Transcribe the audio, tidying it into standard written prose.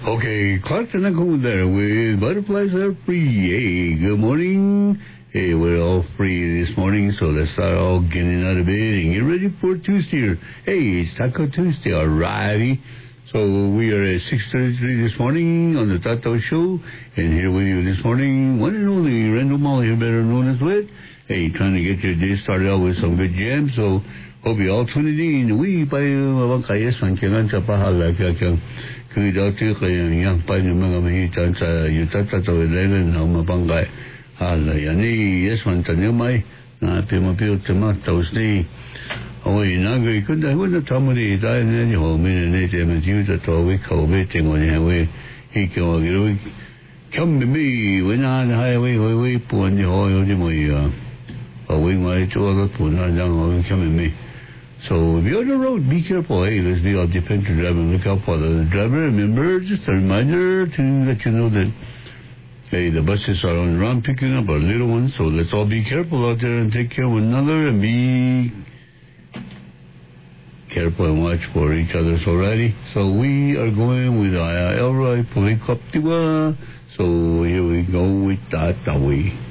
Okay, Clark and Nicole there with Butterflies Are Free. Hey, good morning. Hey, we're all free this morning, so let's start all getting out of bed and get ready for Tuesday. Hey, it's Taco Tuesday, alrighty. So we are at 6:33 this morning on the Tato Show, and here with you this morning, one and only Randall Molly, better known as Wet. Hey, trying to get your day started out with some good jams, so hope you all tuned in. We by Mabakayas, Mankilan Chapahala, Kakang. Kaya yang paling mga mahitan sa yutata sa wilayah na mabangay hala yan yes man tanyo may na pimapil tema taus ni oy nagay ko dahil na tamari dahil na yo minene te majuta to we ko be tingo ne we ikaw agiro come me when on the highway we puan ni ho yo di mo ya we mai to ga puan na ho come me. So if you're on the road, be careful. Hey, let's be all dependent driver. Look out for the driver. Remember, just a reminder to let you know that, hey, the buses are on the run picking up our little ones. So let's all be careful out there and take care of one another and be careful and watch for each other. Alrighty. So we are going with Elroy Polycoptiva. So here we go with that way.